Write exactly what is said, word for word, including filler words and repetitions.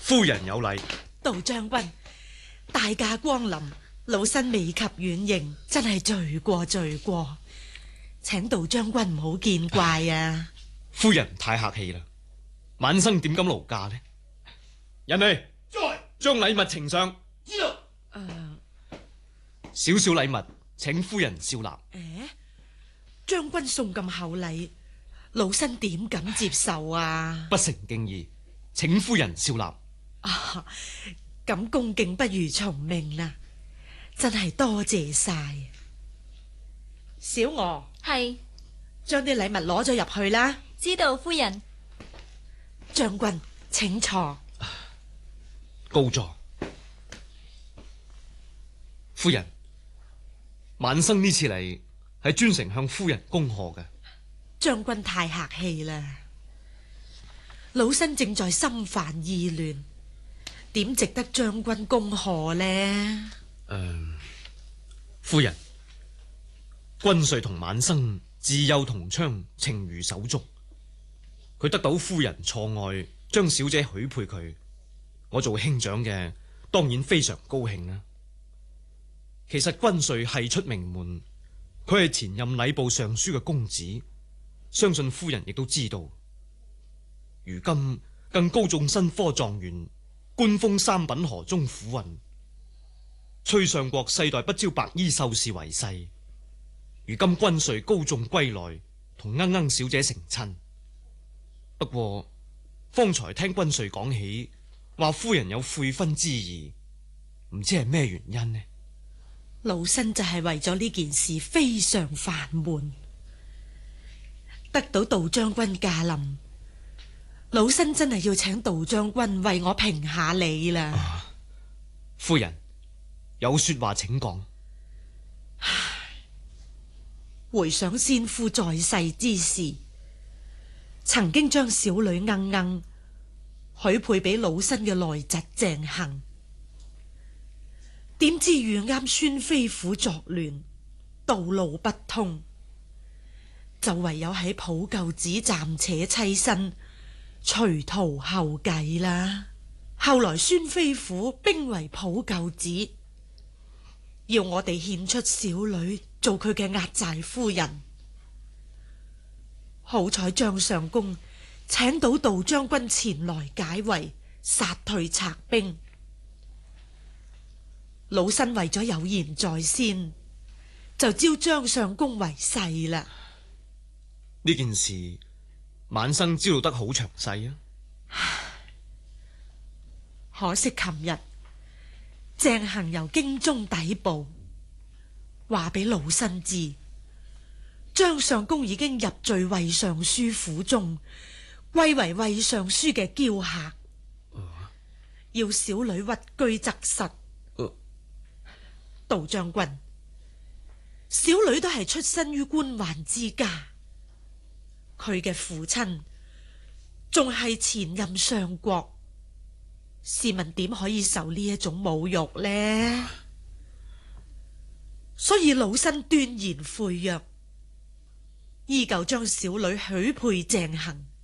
夫人有禮。 杜將軍，大駕光臨，老身未及遠迎，真係罪過罪過，請杜將軍唔好見怪啊！ 夫人太客氣啦，晚生點敢勞駕呢？人嚟，將禮物呈上。 知道。誒， 少少禮物，請夫人笑納。 誒，將軍送咁厚禮，老身點敢接受啊？ 不成敬意，請夫人笑納。 啊，咁恭敬不如從命啦，真係多謝晒。小娥， 係， 將啲禮物攞咗入去啦。 知道夫人。 將軍請坐。 高座。夫人，晚生呢次嚟係專程向夫人恭賀嘅。 將軍太客氣啦，老身正在心煩意亂，點值得將軍恭賀呢？誒、 呃，夫人，軍帥同晚生自幼同窗，情如手足。佢得到夫人錯愛，將小姐許配佢，我做兄長嘅當然非常高興啦。其實軍帥係出名門，佢係前任禮部尚書嘅公子，相信夫人亦都知道。如今更高中新科狀元，官封三品河中府尹。崔相國世代不招白衣秀士為婿，如今軍帥高中歸來，同鶯鶯小姐成親。不過方才聽軍帥講起，話夫人有悔婚之意，唔知係咩原因呢？ 老身就係為咗呢件事非常煩悶，得到杜將軍駕臨，老身真係要請杜將軍為我評下理啦。 啊，夫人有說話請講。 回想先夫在世之時，曾經將小女鶯鶯許配俾老身嘅內侄鄭恆，點知遇啱孫飛虎作亂，道路不通，就唯有喺普救寺暫且棲身，隨途後繼啦。後來孫飛虎兵圍普救寺，要我哋獻出小女做佢嘅壓寨夫人。好彩張相公請到杜將軍前來解圍，殺退賊兵。老身為咗有言在先，就招張相公為婿啦。 呢件事晚生知道得好詳細啊。 可惜琴日鄭恆由京中抵埗，話俾老身知，張相公已經入贅衛尚書府中，歸為衛尚書嘅嬌客，啊、要小女屈居側室。啊、杜將軍，小女都係出身於官宦之家，佢嘅父親仲係前任相國，試問點可以受呢一種侮辱呢？啊、所以老身斷然悔約，依舊將小女許配鄭恆。